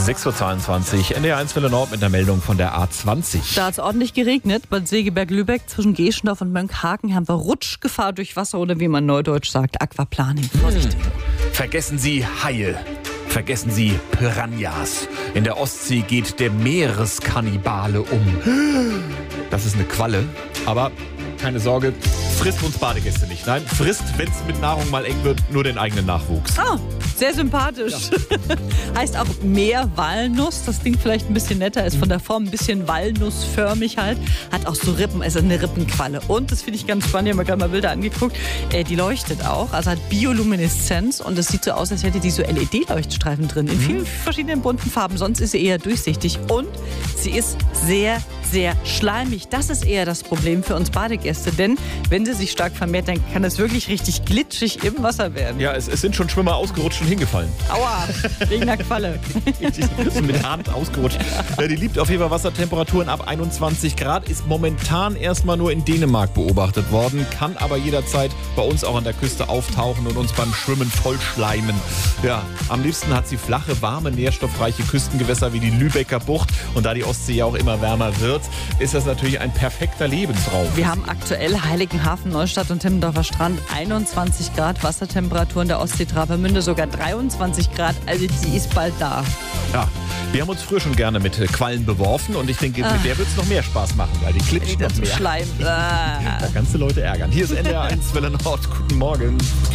6:22 Uhr, NDR1 Welle Nord mit einer Meldung von der A20. Da hat es ordentlich geregnet. Bad Segeberg-Lübeck zwischen Geschendorf und Mönckehagen haben wir Rutschgefahr durch Wasser oder wie man neudeutsch sagt, Aquaplaning. Vorsicht. Vergessen Sie Haie. Vergessen Sie Piranhas. In der Ostsee geht der Meereskannibale um. Das ist eine Qualle, aber keine Sorge, frisst uns Badegäste nicht. Nein, frisst, wenn es mit Nahrung mal eng wird, nur den eigenen Nachwuchs. Ah, sehr sympathisch. Ja. Heißt auch Meerwalnuss. Das klingt vielleicht ein bisschen netter, ist von der Form ein bisschen walnussförmig halt. Hat auch so Rippen, also eine Rippenqualle. Und, das finde ich ganz spannend, ich habe mir gerade mal Bilder angeguckt, die leuchtet auch, also hat Biolumineszenz und es sieht so aus, als hätte die so LED-Leuchtstreifen drin, in vielen verschiedenen bunten Farben. Sonst ist sie eher durchsichtig und sie ist sehr, sehr schleimig. Das ist eher das Problem für uns Badegäste, denn wenn sie sich stark vermehrt, dann kann es wirklich richtig glitschig im Wasser werden. Ja, es sind schon Schwimmer ausgerutscht und hingefallen. Aua, wegen der Qualle. So mit der Hand ausgerutscht. Ja, die liebt auf jeden Fall Wassertemperaturen ab 21 Grad, ist momentan erstmal nur in Dänemark beobachtet worden, kann aber jederzeit bei uns auch an der Küste auftauchen und uns beim Schwimmen vollschleimen. Ja, am liebsten hat sie flache, warme, nährstoffreiche Küstengewässer wie die Lübecker Bucht. Und da die Ostsee ja auch immer wärmer wird, ist das natürlich ein perfekter Lebensraum. Wir haben aktuell Heiligenhafen, Neustadt und Timmendorfer Strand 21 Grad, Wassertemperatur in der Ostsee Travemünde sogar 23 Grad, also die ist bald da. Ja, wir haben uns früher schon gerne mit Quallen beworfen und ich denke, mit der wird es noch mehr Spaß machen, weil die klitscht noch mehr. Schleim. Da kannst du Leute ärgern. Hier ist NDR1 Welle Nord. Guten Morgen.